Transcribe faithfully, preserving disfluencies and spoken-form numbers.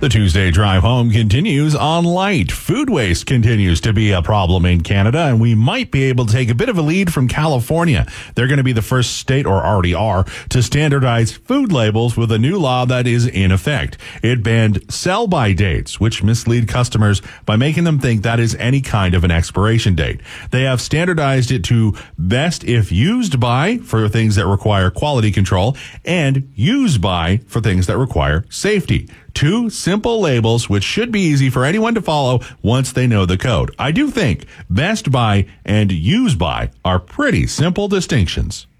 The Tuesday drive home continues on light. Food waste continues to be a problem in Canada, and we might be able to take a bit of a lead from California. They're going to be the first state, or already are, to standardize food labels with a new law that is in effect. It banned sell-by dates, which mislead customers by making them think that is any kind of an expiration date. They have standardized it to best if used by for things that require quality control and use by for things that require safety. Two simple labels which should be easy for anyone to follow once they know the code. I do think best by and use by are pretty simple distinctions.